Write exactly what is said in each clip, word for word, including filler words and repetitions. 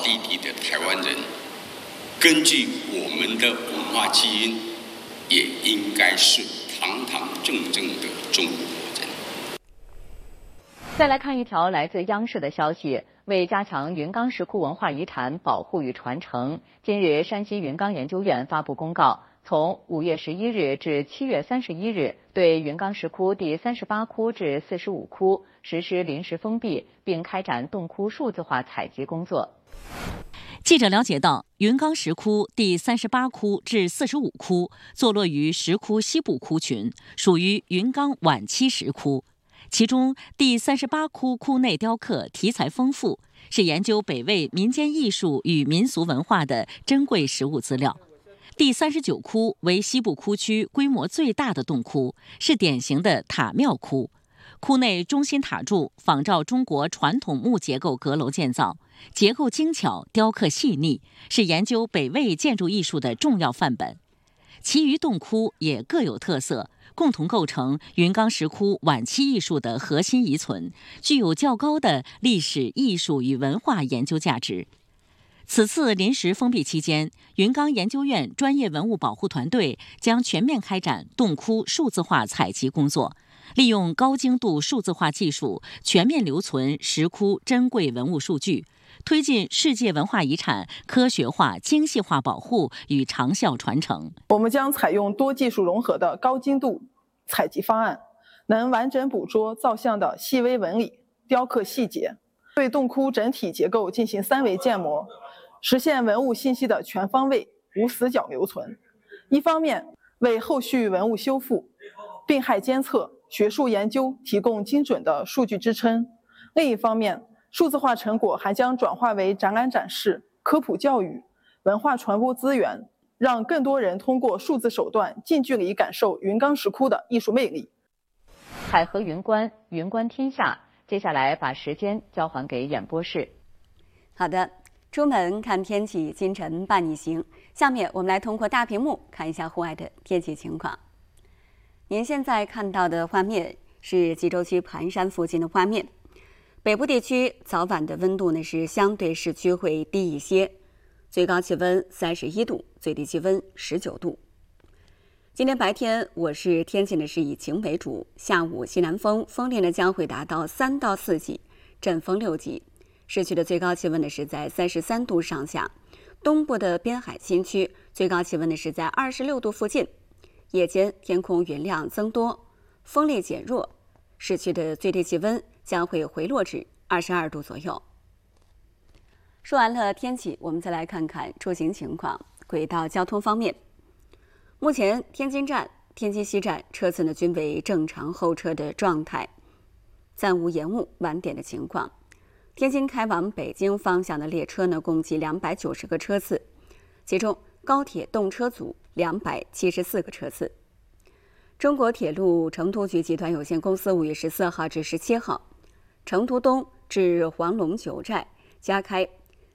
弟弟的台湾人，根据我们的文化基因，也应该是堂堂正正的中国人。 再来看一条来自央视的消息。为加强云冈石窟文化遗产保护与传承，今日山西云冈研究院发布公告，从五月十一日至七月三十一日，对云冈石窟第三十八窟至四十五窟实施临时封闭，并开展洞窟数字化采集工作。 记者了解到，云冈石窟第三十八窟至四十五窟坐落于石窟西部窟群，属于云冈晚期石窟。其中第三十八窟窟内雕刻题材丰富，是研究北魏民间艺术与民俗文化的珍贵实物资料。第三十九窟为西部窟区规模最大的洞窟，是典型的塔庙窟。窟内中心塔柱仿照中国传统木结构阁楼建造，结构精巧，雕刻细腻，是研究北魏建筑艺术的重要范本。其余洞窟也各有特色，共同构成云冈石窟晚期艺术的核心遗存，具有较高的历史艺术与文化研究价值。此次临时封闭期间，云冈研究院专业文物保护团队将全面开展洞窟数字化采集工作，利用高精度数字化技术，全面留存石窟珍贵文物数据，推进世界文化遗产科学化、精细化保护与长效传承。 我们将采用多技术融合的高精度采集方案，能完整捕捉造像的细微纹理、雕刻细节，对洞窟整体结构进行三维建模，实现文物信息的全方位、无死角留存。一方面为后续文物修复、病害监测、学术研究提供精准的数据支撑，另一方面，数字化成果还将转化为展览展示、科普教育、文化传播资源，让更多人通过数字手段近距离感受云冈石窟的艺术魅力。 海河云观，云观天下。接下来把时间交还给演播室。 好的，出门看天气，今晨伴你行。下面我们来通过大屏幕看一下户外的天气情况。您现在看到的画面是济州区盘山附近的画面。北部地区早晚的温度呢是相对市区会低一些，最高气温三十一度，最低气温十九度。今天白天我市天气呢是以晴为主，下午西南风，风力呢将会达到三到四级，阵风六级。市区的最高气温呢是在三十三度上下，东部的边海新区最高气温呢是在二十六度附近。夜间天空云量增多，风力减弱，市区的最低气温将会回落至二十二度左右。说完了天气，我们再来看看出行情况。轨道交通方面，目前天津站、天津西站车次呢均为正常候车的状态，暂无延误晚点的情况。天津开往北京方向的列车呢共计两百九十个车次，其中高铁动车组两百七十四个车次。中国铁路成都局集团有限公司五月十四号至十七号，成都东至黄龙九寨加开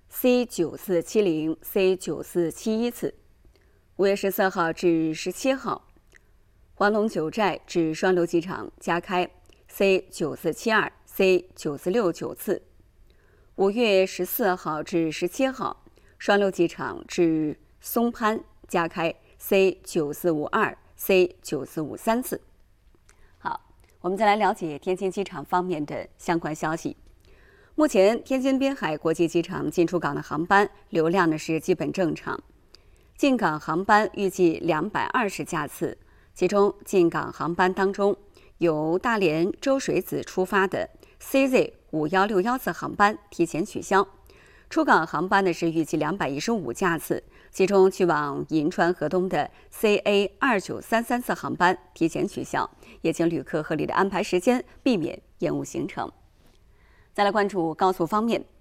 C 九四七零、C 九四七一次。五月十四号至十七号，黄龙九寨至双流机场加开 C 九四七二、C 九四六九次。五月十四号至十七号，双流机场至松潘加开 C 九四五二、C 九四五三次。好，我们再来了解天津机场方面的相关消息。目前，天津滨海国际机场进出港的航班流量呢是基本正常，进港航班预计两百二十架次，其中进港航班当中，由大连周水子出发的 C Z 五一六一次航班提前取消。出港航班呢是预计两百一十五架次，其中去往银川河东的 C A 二九三三次航班提前取消，也请旅客合理的安排时间，避免延误行程。再来关注高速方面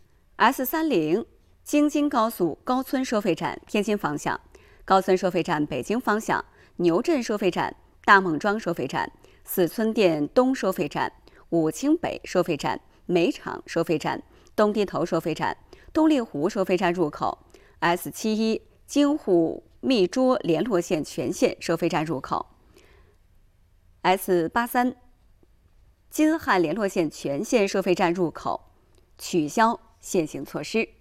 ，S 三零京津高速高村收费站天津方向、高村收费站北京方向、牛镇收费站、大孟庄收费站、四村店东收费站、武清北收费站、煤厂收费站、东堤头收费站、东丽湖收费站入口 S 七一京沪密涿联络线全线收费站入口 S 八三京汉联络线全线收费站入口取消限行措施。